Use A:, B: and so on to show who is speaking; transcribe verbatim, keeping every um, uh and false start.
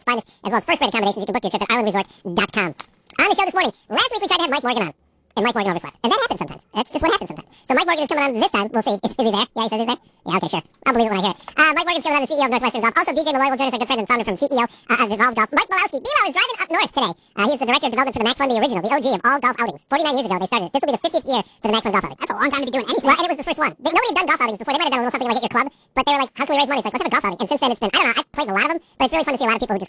A: finest, as well as first-rate accommodations. You can book your trip at island resort dot com. On the show this morning, last week we tried to have Mike Morgan on, and Mike Morgan overslept. And that happens sometimes. That's just what happens sometimes. So Mike Morgan is coming on this time. We'll see. Is, is he there? Yeah, he says he's there? Yeah, okay, sure. I'll believe it when I hear it. Uh, Mike Morgan's coming on, the C E O of Northwestern Golf. Also, B J Malloy will join us, our good friend and founder from C E O uh, of Evolve Golf. Mike Malowski. B-Mal is driving up north today. Uh, he's the director of development for the Mac Fun, the original, the O G of all golf outings. forty-nine years ago, they started it. This will be the fiftieth year for the Mac Fun golf outing. That's a long time to be doing anything. Well, and it was the first one. They, nobody had done golf outings before. They might have done a little something like at your club, but they were like, how can we raise money? It's like, let's have a golf outing. And since then, it's been, I don't know, I've played a lot of them, but it's really fun to see a lot of people who just